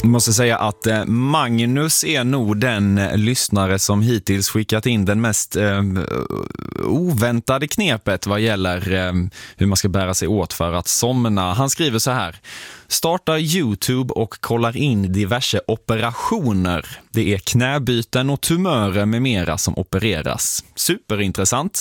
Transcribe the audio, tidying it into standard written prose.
Jag måste säga att Magnus är nog den lyssnare som hittills skickat in den mest oväntade knepet vad gäller hur man ska bära sig åt för att somna. Han skriver så här: starta YouTube och kollar in diverse operationer. Det är knäbyten och tumörer med mera som opereras. Superintressant.